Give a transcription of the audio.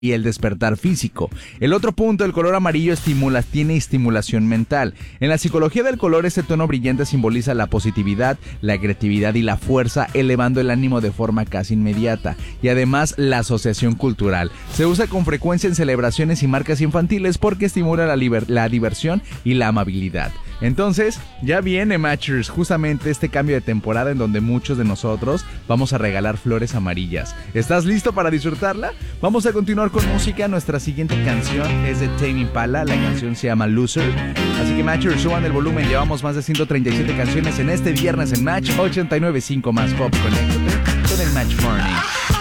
y el despertar físico. El otro punto, el color amarillo tiene estimulación mental. En la psicología del color, este tono brillante simboliza la positividad, la creatividad y la fuerza, elevando el ánimo de forma casi inmediata. Y además, la asociación cultural. Se usa con frecuencia en celebraciones y marcas infantiles porque estimula la diversión y la amabilidad. Entonces, ya viene, Matchers, justamente este cambio de temporada en donde muchos de nosotros vamos a regalar flores amarillas. ¿Estás listo para disfrutarla? Vamos a continuar con música. Nuestra siguiente canción es de Tame Impala. La canción se llama Loser. Así que, Matchers, suban el volumen. Llevamos más de 137 canciones en este viernes en Match 89.5 más Pop. Conéctate con el Match Morning.